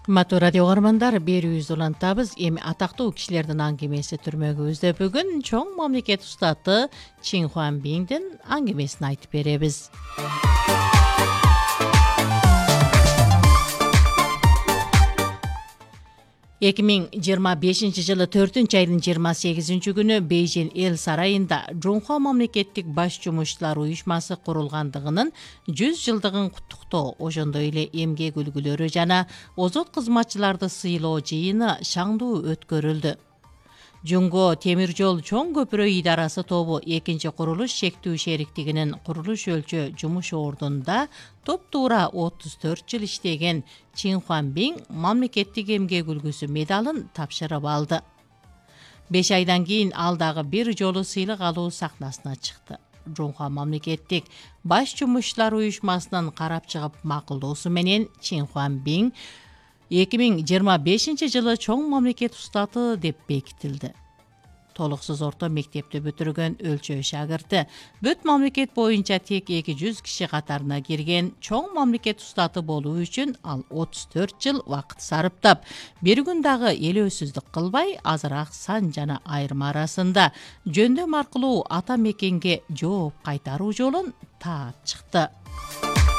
Кымбаттуу радио угармандар, берүүбүздү улантабыз. Эми атактуу кишилердин аңгемеси түрмөгүбүздө бүгүн чоң мамлекет устаты Чин Хуанбиңдин аңгемесин айтып беребиз. 2025 жылы 4-айдын 28 күнү Бейжин эл сарайында Жунхуа мамлекеттик баш жумушчулар уюшмасы курулгандыгынын 100 жылдыгын куттуктоо, ошондой эле эмгек үлгүлөрү жана озот кызматчыларды сыйлоо жыйыны шаңдуу өткөрүлдү. Жунго темир жол чоң көпүрө идарасы тобу 2-курулуш шектүү шериктигинин курулуш өлчө жумуш ордунда топ-туура 34 жыл иштеген Чин Хуанбиң мамлекеттик эмгек үлгүсү медалын тапшырып алды. 5 айдан кийин ал дагы бир жолу сыйлык алуу сахнасына чыкты. Жунхуа мамлекеттик баш жумушчулар уюшмасынын карап чыгып макулдоосу менен Чин Хуанбиң 2025 жылы чоң мамлекет устаты деп бекитилди. Толуксуз орто мектепти бүтүргөн өлчө шагырты, бүт мамлекет боюнча тек 200 киши катарына кирген чоң мамлекет устаты болуу үчүн ал 34 жыл убакыт сарыптап, бир күн дагы элөөсүздүк кылбай, азыраак сан жана айырма арасында жөндөм аркылуу ата мекенге жооп кайтаруу жолун таап чыкты.